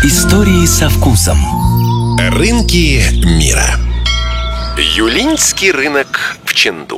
Истории со вкусом. Рынки мира. Юлиньский рынок в Чэнду.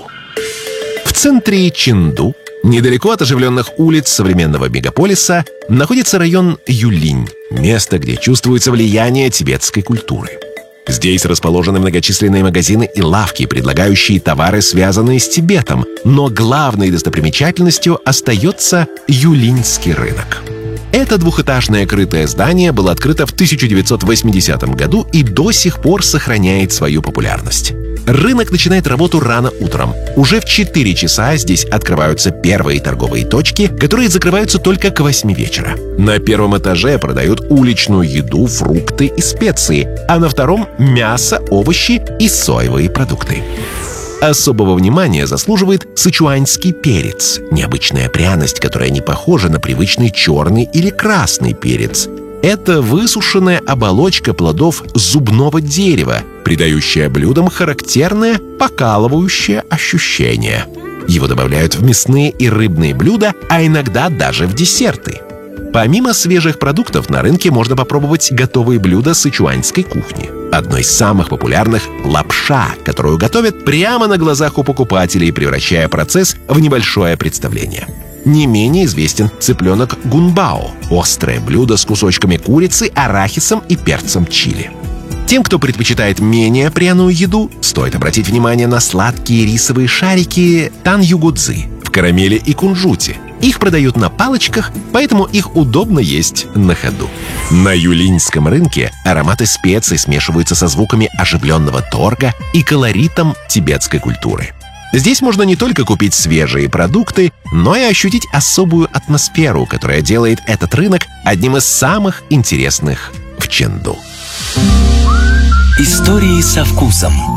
В центре Чэнду, недалеко от оживленных улиц современного мегаполиса, находится район Юлинь, место, где чувствуется влияние тибетской культуры. Здесь расположены многочисленные магазины и лавки, предлагающие товары, связанные с Тибетом, но главной достопримечательностью остается Юлиньский рынок. Это двухэтажное крытое здание было открыто в 1980 году и до сих пор сохраняет свою популярность. Рынок начинает работу рано утром. Уже в 4 часа здесь открываются первые торговые точки, которые закрываются только к 8 вечера. На первом этаже продают уличную еду, фрукты и специи, а на втором – мясо, овощи и соевые продукты. Особого внимания заслуживает сычуаньский перец – необычная пряность, которая не похожа на привычный черный или красный перец. Это высушенная оболочка плодов зубного дерева, придающая блюдам характерное покалывающее ощущение. Его добавляют в мясные и рыбные блюда, а иногда даже в десерты. Помимо свежих продуктов на рынке можно попробовать готовые блюда сычуаньской кухни. Одно из самых популярных – лапша, которую готовят прямо на глазах у покупателей, превращая процесс в небольшое представление. Не менее известен цыпленок гунбао – острое блюдо с кусочками курицы, арахисом и перцем чили. Тем, кто предпочитает менее пряную еду, стоит обратить внимание на сладкие рисовые шарики тан-югудзи в карамели и кунжуте. Их продают на палочках, поэтому их удобно есть на ходу. На юлиньском рынке ароматы специй смешиваются со звуками оживленного торга и колоритом тибетской культуры. Здесь можно не только купить свежие продукты, но и ощутить особую атмосферу, которая делает этот рынок одним из самых интересных в Чэнду. Истории со вкусом.